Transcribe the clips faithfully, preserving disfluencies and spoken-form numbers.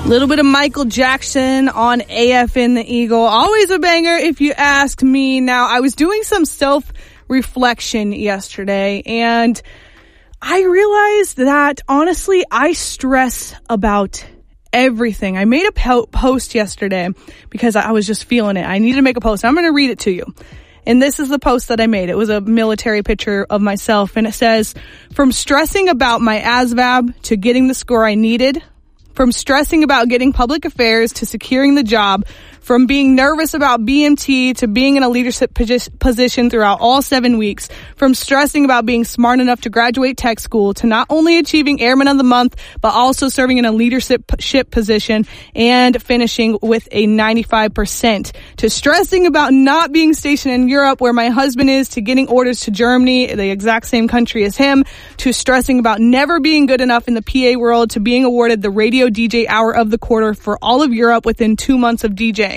Little bit of Michael Jackson on A F N The Eagle. Always a banger if you ask me. Now, I was doing some self-reflection yesterday, and I realized that, honestly, I stress about everything. I made a po- post yesterday because I was just feeling it. I needed to make a post. I'm going to read it to you. And this is the post that I made. It was a military picture of myself, and it says, from stressing about my A S V A B to getting the score I needed, from stressing about getting public affairs to securing the job, from being nervous about B M T to being in a leadership position throughout all seven weeks, from stressing about being smart enough to graduate tech school to not only achieving Airman of the Month, but also serving in a leadership position and finishing with a ninety-five percent, to stressing about not being stationed in Europe where my husband is, to getting orders to Germany, the exact same country as him, to stressing about never being good enough in the P A world, to being awarded the radio D J hour of the quarter for all of Europe within two months of DJing.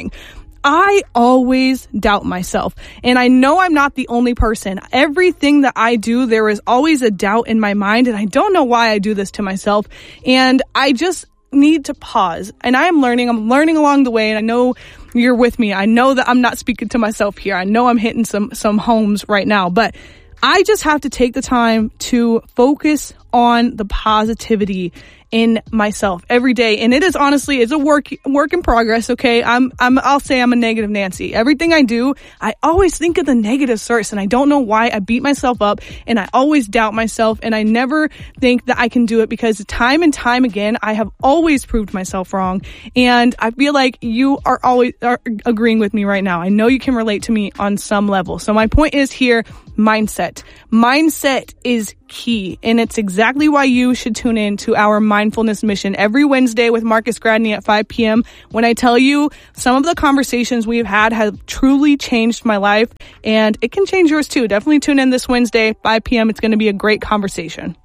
I always doubt myself, and I know I'm not the only person. Everything that I do, there is always a doubt in my mind, and I don't know why I do this to myself, and I just need to pause. And I am learning. I'm learning along the way, and I know you're with me. I know that I'm not speaking to myself here. I know I'm hitting some some homes right now, but I just have to take the time to focus on the positivity in myself every day. And it is honestly, it's a work, work in progress. Okay. I'm, I'm, I'll say I'm a negative Nancy. Everything I do, I always think of the negative source, and I don't know why. I beat myself up, and I always doubt myself, and I never think that I can do it, because time and time again, I have always proved myself wrong. And I feel like you are always are agreeing with me right now. I know you can relate to me on some level. So my point is here, mindset. Mindset is key, and it's exactly why you should tune in to our mindfulness mission every Wednesday with Marcus Gradney at five p.m. when I tell you some of the conversations we've had have truly changed my life, and it can change yours too. Definitely tune in this Wednesday, five p.m. It's going to be a great conversation.